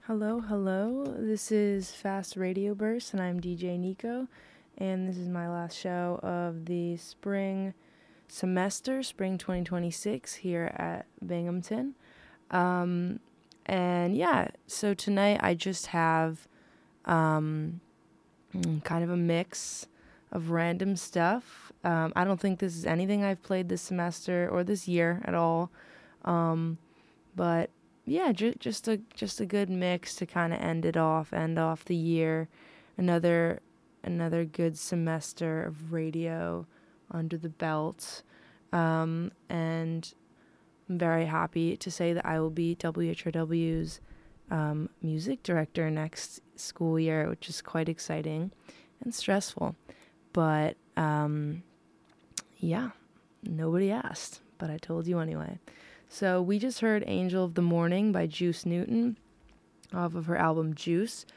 Hello, hello. This is Fast Radio Burst, and I'm DJ Nico. And this is my last show of the spring semester, spring 2026, here at Binghamton. Um, and yeah, so tonight I just have kind of a mix of random stuff. I don't think this is anything I've played this semester or this year at all. But yeah, just a good mix to kind of end off the year. Another another good semester of radio under the belt. And I'm very happy to say that I will be WHRW's music director next school year, which is quite exciting and stressful. But yeah, nobody asked, but I told you anyway. So we just heard Angel of the Morning by Juice Newton off of her album Juice.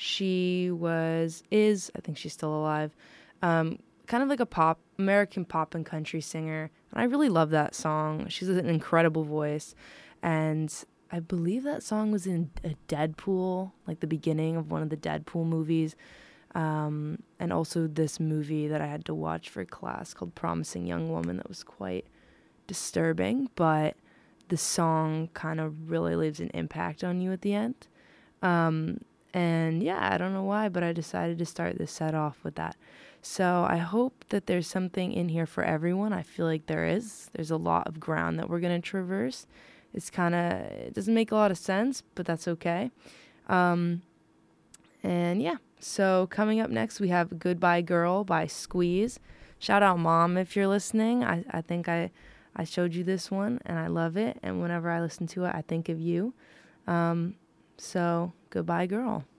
I think she's still alive, kind of like a American pop and country singer. And I really love that song. She's an incredible voice. And I believe that song was in a Deadpool, like the beginning of one of the Deadpool movies. And also this movie that I had to watch for class called Promising Young Woman that was quite disturbing, but the song kind of really leaves an impact on you at the end. And yeah, I don't know why, but I decided to start this set off with that. So I hope that there's something in here for everyone. I feel like there is. There's a lot of ground that we're going to traverse. It doesn't make a lot of sense, but that's okay. And yeah, so coming up next, we have Goodbye Girl by Squeeze. Shout out, Mom, if you're listening. I think I showed you this one, and I love it. And whenever I listen to it, I think of you. So, Goodbye Girl.